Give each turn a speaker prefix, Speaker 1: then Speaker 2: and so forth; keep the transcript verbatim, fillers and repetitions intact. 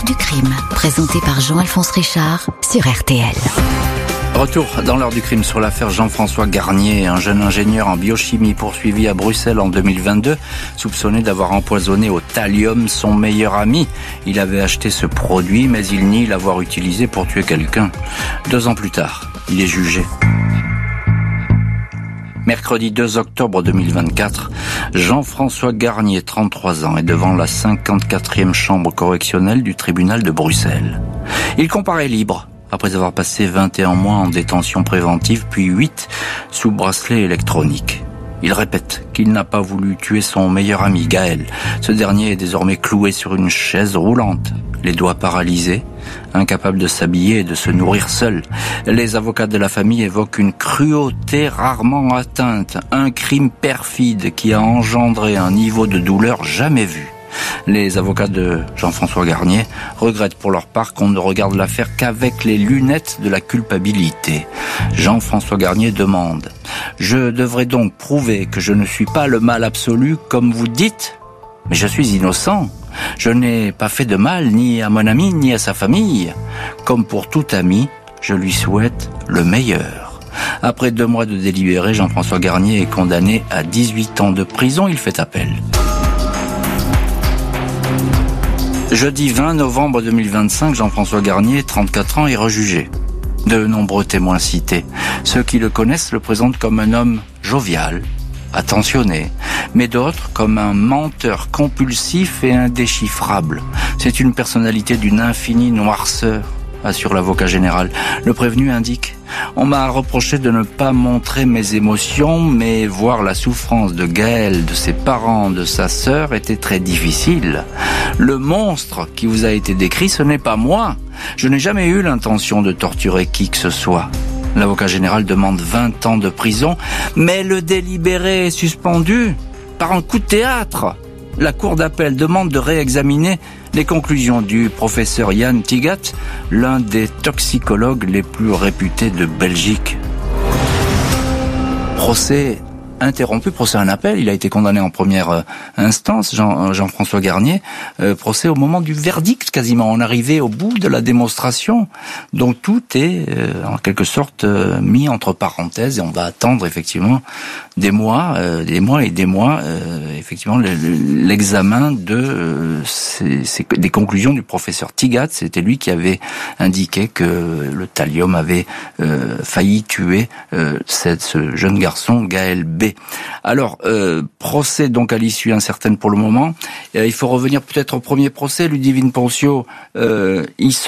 Speaker 1: du crime, présenté par Jean-Alphonse Richard sur R T L.
Speaker 2: Retour dans l'heure du crime sur l'affaire Jean-François Garnier, un jeune ingénieur en biochimie poursuivi à Bruxelles en deux mille vingt-deux, soupçonné d'avoir empoisonné au thallium son meilleur ami. Il avait acheté ce produit, mais il nie l'avoir utilisé pour tuer quelqu'un. Deux ans plus tard, il est jugé. Mercredi deux octobre deux mille vingt-quatre, Jean-François Garnier, trente-trois ans, est devant la cinquante-quatrième chambre correctionnelle du tribunal de Bruxelles. Il comparaît libre, après avoir passé vingt et un mois en détention préventive, puis huit sous bracelet électronique. Il répète qu'il n'a pas voulu tuer son meilleur ami, Gaël. Ce dernier est désormais cloué sur une chaise roulante, les doigts paralysés, incapable de s'habiller et de se nourrir seul. Les avocats de la famille évoquent une cruauté rarement atteinte, un crime perfide qui a engendré un niveau de douleur jamais vu. Les avocats de Jean-François Garnier regrettent pour leur part qu'on ne regarde l'affaire qu'avec les lunettes de la culpabilité. Jean-François Garnier demande « Je devrais donc prouver que je ne suis pas le mal absolu comme vous dites, mais je suis innocent. Je n'ai pas fait de mal ni à mon ami ni à sa famille. Comme pour tout ami, je lui souhaite le meilleur. » Après deux mois de délibéré, Jean-François Garnier est condamné à dix-huit ans de prison. Il fait appel. Jeudi vingt novembre deux mille vingt-cinq, Jean-François Garnier, trente-quatre ans, est rejugé. De nombreux témoins cités. Ceux qui le connaissent le présentent comme un homme jovial, attentionné, mais d'autres comme un menteur compulsif et indéchiffrable. C'est une personnalité d'une infinie noirceur, assure l'avocat général. Le prévenu indique « On m'a reproché de ne pas montrer mes émotions, mais voir la souffrance de Gaël, de ses parents, de sa sœur était très difficile. Le monstre qui vous a été décrit, ce n'est pas moi. Je n'ai jamais eu l'intention de torturer qui que ce soit. » L'avocat général demande vingt ans de prison, mais le délibéré est suspendu par un coup de théâtre. La cour d'appel demande de réexaminer les conclusions du professeur Jan Tigat, l'un des toxicologues les plus réputés de Belgique. Procès interrompu, procès en appel, il a été condamné en première instance, Jean, Jean-François Garnier, euh, procès au moment du verdict quasiment, on arrivait au bout de la démonstration, donc tout est euh, en quelque sorte euh, mis entre parenthèses et on va attendre effectivement des mois, euh, des mois et des mois, euh, effectivement le, le, l'examen de euh, ces, ces, des conclusions du professeur Tigat. C'était lui qui avait indiqué que le thallium avait euh, failli tuer euh, cette, ce jeune garçon Gaël B. Alors, euh, procès donc à l'issue incertaine pour le moment. Euh, il faut revenir peut-être au premier procès, Ludivine Poncio. Euh, il